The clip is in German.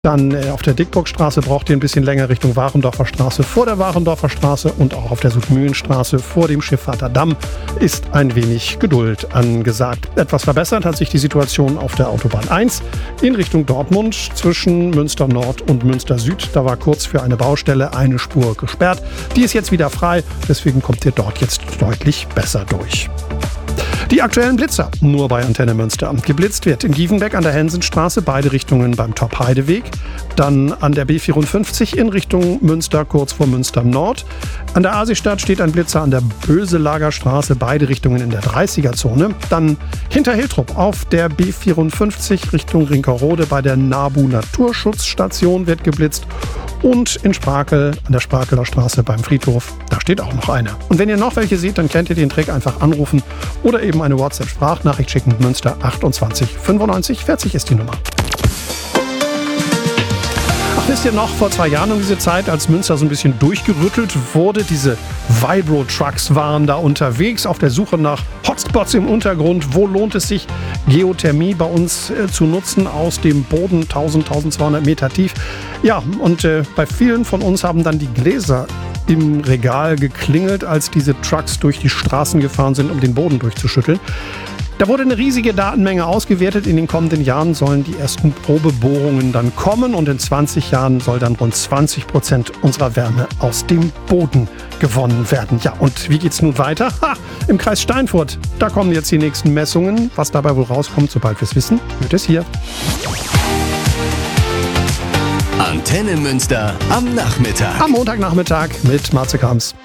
Dann auf der Dickburgstraße braucht ihr ein bisschen länger Richtung Warendorfer Straße vor der Warendorfer Straße und auch auf der Südmühlenstraße vor dem Schiffahrter Damm ist ein wenig Geduld angesagt. Etwas verbessert hat sich die Situation auf der Autobahn 1 in Richtung Dortmund zwischen Münster Nord und Münster Süd. Da war kurz für eine Baustelle eine Spur gesperrt. Die ist jetzt wieder frei, deswegen kommt ihr dort jetzt deutlich besser durch. Die aktuellen Blitzer, nur bei Antenne Münster. Geblitzt wird in Gievenbeck an der Hensenstraße, beide Richtungen beim Top-Heideweg. Dann an der B54 in Richtung Münster, kurz vor Münster Nord. An der Asistadt steht ein Blitzer an der Böselager Straße, beide Richtungen in der 30er-Zone. Dann hinter Hiltrup auf der B54 Richtung Rinkerode bei der NABU Naturschutzstation wird geblitzt. Und in Sprakel, an der Sprakeler Straße beim Friedhof, da steht auch noch einer. Und wenn ihr noch welche seht, dann kennt ihr den Trick, einfach anrufen oder eben eine WhatsApp-Sprachnachricht schicken. Münster 28 95 40 ist die Nummer. Ach, wisst ihr noch, vor 2 Jahren um diese Zeit, als Münster so ein bisschen durchgerüttelt wurde, diese Vibro-Trucks waren da unterwegs auf der Suche nach Hotspots im Untergrund. Wo lohnt es sich, Geothermie bei uns zu nutzen aus dem Boden 1200 Meter tief? Ja, und bei vielen von uns haben dann die Gläser im Regal geklingelt, als diese Trucks durch die Straßen gefahren sind, um den Boden durchzuschütteln. Da wurde eine riesige Datenmenge ausgewertet. In den kommenden Jahren sollen die ersten Probebohrungen dann kommen und in 20 Jahren soll dann rund 20% unserer Wärme aus dem Boden gewonnen werden. Ja, und wie geht's nun weiter? Im Kreis Steinfurt. Da kommen jetzt die nächsten Messungen. Was dabei wohl rauskommt, sobald wir es wissen, wird es hier. Antenne Münster am Nachmittag. Am Montagnachmittag mit Matze Kamps.